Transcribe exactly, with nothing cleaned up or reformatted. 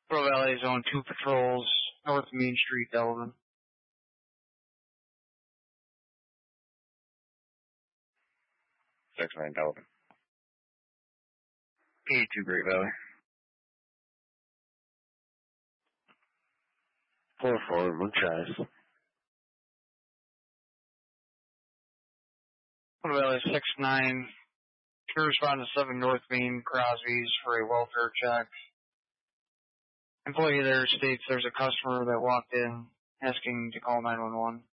Pearl Valley Zone two patrols, North Main Street, Delavan. six nine Delavan. eighty-two Great Valley. four four, Moonshine. Pearl Valley six nine. Can respond to seven North Main Crosby's for a welfare check. Employee there states there's a customer that walked in asking to call nine one one.